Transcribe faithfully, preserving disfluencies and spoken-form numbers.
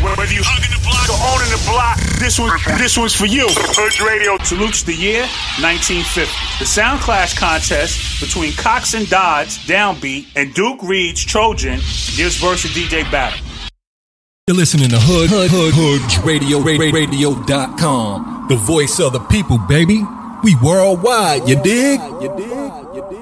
Whether you hugging the block or owning the block, this one, this one's for you. Hood Radio salutes the year nineteen fifty. The Sound Clash contest between Cox and Dodds, Downbeat, and Duke Reed's Trojan gives verse a D J battle. You're listening to Hood, Hood, Hood, Hood Radio, radio dot com. The voice of the people, baby. We worldwide, you dig? You dig? You dig?